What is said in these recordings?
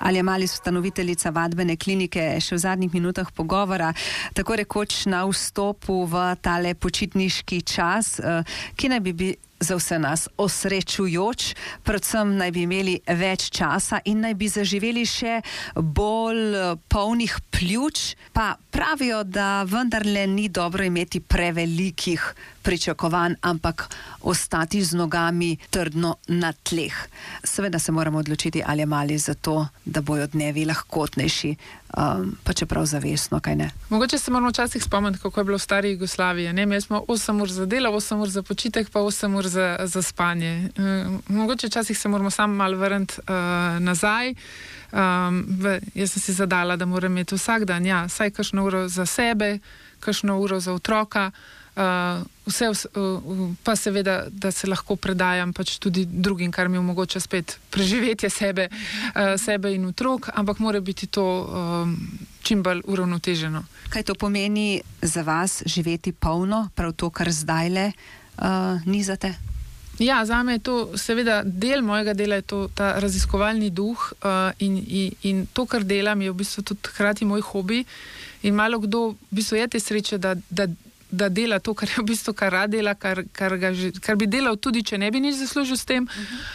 Alja Malis, ustanoviteljica vadbene klinike, še v zadnjih minutah pogovora, tako rekoč na vstopu v tale počitniški čas, ki naj bi bil za vse nas osrečujoč, predvsem naj bi imeli več časa in naj bi zaživeli še bolj polnih pljuč, pa pravijo, da vendarle ni dobro imeti prevelikih pričakovanj, ampak ostati z nogami trdno na tleh. Seveda se moramo odločiti, Alja Malis, za to, da bojo dnevi lahkotnejši, pa čeprav zavestno, kaj ne? Mogoče se moramo včasih spomniti, kako je bilo v stari Jugoslaviji. Imeli smo 8 ur za delo, 8 ur za počitek, pa 8 ur za spanje. Mogoče včasih se moramo samo malo vrniti nazaj. Jaz sem si zadala, da moram imeti vsak dan, vsaj kakšno uro za sebe, kakšno uro za otroka, pa seveda, da se lahko predajam pač tudi drugim, kar mi omogoča spet preživetje sebe in otrok, ampak mora biti to čim bolj uravnoteženo. Kaj to pomeni za vas živeti polno, prav to, kar zdajle nizate? Ja, zame je to seveda del mojega dela, je to ta raziskovalni duh in to, kar delam, je v bistvu tudi hkrati moj hobi in malo kdo v bistvu je te sreče, da dela to, kar je v bistvu kar rad dela, kar bi delal tudi, če ne bi nič zaslužil s tem.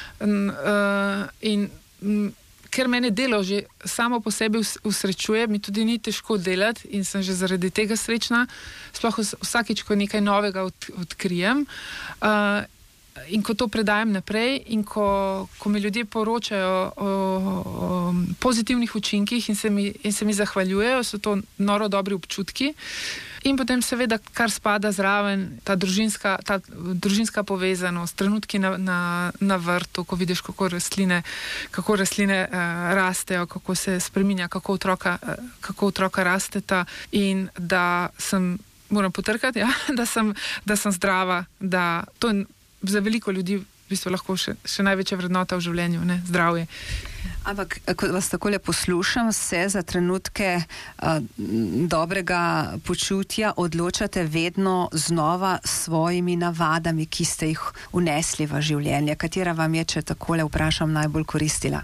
In ker mene delo že samo po sebi usrečuje, mi tudi ni težko delati in sem že zaradi tega srečna, sploh vsakič, ko nekaj novega odkrijem. In ko to predajam naprej in ko mi ljudje poročajo o pozitivnih učinkih in se mi zahvaljujejo, so to noro dobri občutki. In potem seveda, kar spada zraven, ta družinska povezanost, trenutki na vrtu, ko vidiš, kako rastline rastejo, kako se spreminja, kako otroka rasteta in da moram potrkati, da sem zdrava, da to za veliko ljudi v bistvu lahko še največja vrednota v življenju, ne, zdravje. Ampak, ko vas takole poslušam, se za trenutke dobrega počutja odločate vedno znova s svojimi navadami, ki ste jih vnesli v življenje. Katera vam je, če takole vprašam, najbolj koristila?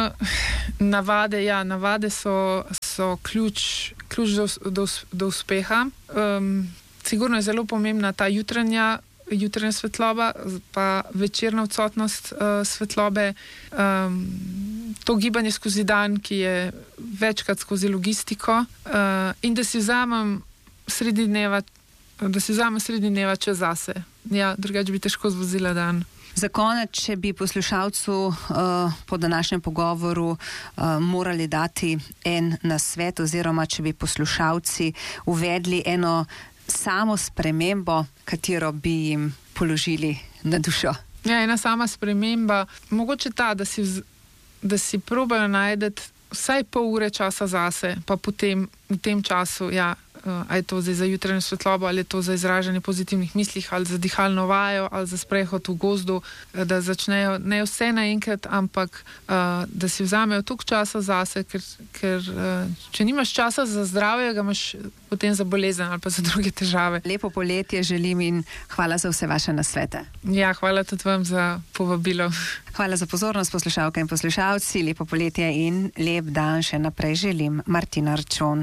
Navade so ključ do uspeha. Sigurno je zelo pomembna ta jutranja svetloba, pa večerna odsotnost svetlobe, to gibanje skozi dan, ki je večkrat skozi logistiko, in da si vzamem sredi dneva čas zase. Ja, drugače bi težko zvozila dan. Za konec, če bi poslušalcu po današnjem pogovoru morali dati en nasvet, oziroma če bi poslušalci uvedli eno samo spremembo, katero bi jim položili na dušo? Ja, ena sama sprememba, mogoče ta, da si probajo najti vsaj pol ure časa zase, pa potem v tem času, a je to zdaj za jutranjo svetlobo, ali je to za izražanje pozitivnih mislih, ali za dihalno vajo, ali za sprehod v gozdu, da začnejo ne vse naenkrat, ampak da si vzamejo toliko časa zase, ker če nimaš časa za zdravje, ga imaš potem za bolezen ali pa za druge težave. Lepo poletje želim in hvala za vse vaše nasvete. Ja, hvala tudi vam za povabilo. Hvala za pozornost, poslušalke in poslušalci. Lepo poletje in lep dan še naprej želim. Martina Arčon.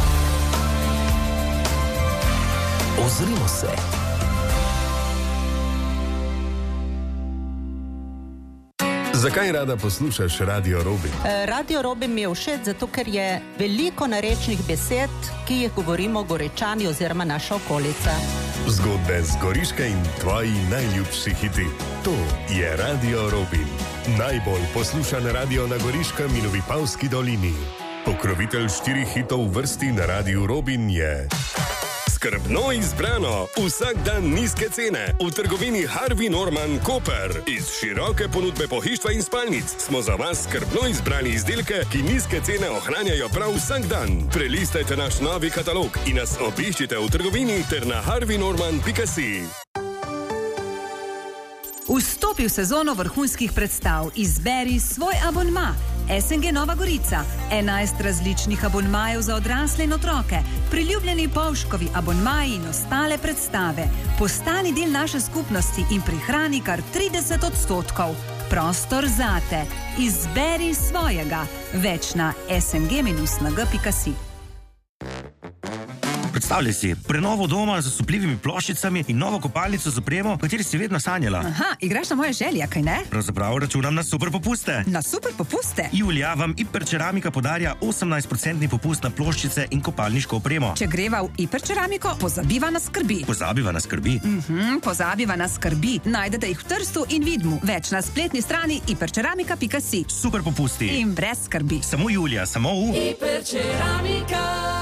Ozrimo se. Zakaj rada poslušaš Radio Robin? Radio Robin mi je všeč, zato ker je veliko narečnih besed, ki jih govorimo Goričani oziroma naša okolica. Zgodbe z Goriške in tvoji najljubši hiti. To je Radio Robin. Najbolj poslušan radio na Goriškem in v Vipavski dolini. Pokrovitelj 4 hitov v vrsti na Radiu Robin je... Skrbno izbrano, vsak dan nizke cene v trgovini Harvey Norman Koper. Iz široke ponudbe pohištva in spalnic smo za vas skrbno izbrali izdelke, ki nizke cene ohranjajo prav vsak dan. Prelistajte naš novi katalog in nas obiščite v trgovini ter na harveynorman.si. Vstopi v sezono vrhunskih predstav, izberi svoj abonma. SNG Nova Gorica, 11 različnih abonmajev za odrasle in otroke, priljubljeni Polškovi abonmaji in ostale predstave. Postani del naše skupnosti in prihrani kar 30%. Prostor zate. Izberi svojega. Več na sng-nag.si. Predstavljaj si, prenovo doma z osupljivimi ploščicami in novo kopalnico z opremo, o kateri si vedno sanjala. Aha, igraš na moje želje, kaj ne? Pravzaprav računam na super popuste. Na super popuste? Julija vam Hiperceramika podarja 18% popust na ploščice in kopalniško opremo. Če greva v Hiperceramiko, pozabiva na skrbi. Pozabiva na skrbi? Pozabiva na skrbi. Najdete jih v Trstu in Vidmu. Več na spletni strani hiperceramika.si. Super popusti. In brez skrbi. Samo Julija, samo v Hiperceramika.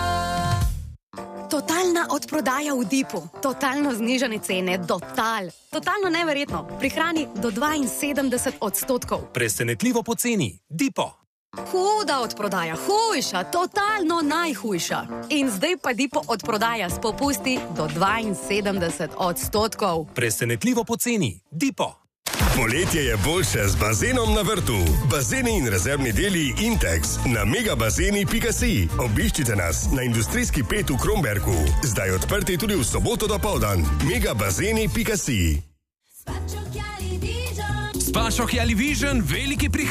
Totalna odprodaja v Dipu, totalno znižane cene, totalno neverjetno, prihrani do 72%. Presenetljivo poceni, Dipo. Huda odprodaja, hujša, totalno najhujša. In zdaj pa Dipo odprodaja s popusti do 72%. Presenetljivo poceni, Dipo. Poletje je boljše z bazenom na vrtu. Bazeni in rezervni deli Intex na megabazeni.si. Obiščite nas na industrijski 5 v Kromberku. Zdaj odprti tudi v soboto dopoldan. megabazeni.si. Spašok Jali Vision, veliki prihod.